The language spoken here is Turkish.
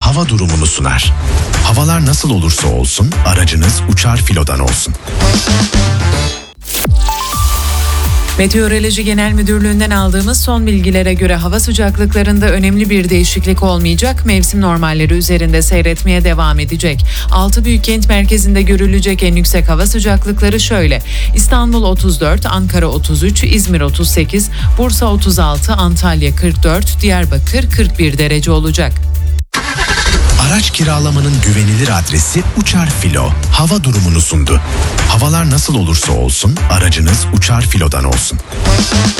hava durumunu sunar. Havalar nasıl olursa olsun aracınız Uçar Filo'dan olsun. Meteoroloji Genel Müdürlüğü'nden aldığımız son bilgilere göre hava sıcaklıklarında önemli bir değişiklik olmayacak, mevsim normalleri üzerinde seyretmeye devam edecek. 6 büyük kent merkezinde görülecek en yüksek hava sıcaklıkları şöyle: İstanbul 34, Ankara 33, İzmir 38, Bursa 36, Antalya 44, Diyarbakır 41 derece olacak. Araç kiralamanın güvenilir adresi Uçar Filo. Hava durumunu sundu. Havalar nasıl olursa olsun aracınız Uçar Filo'dan olsun.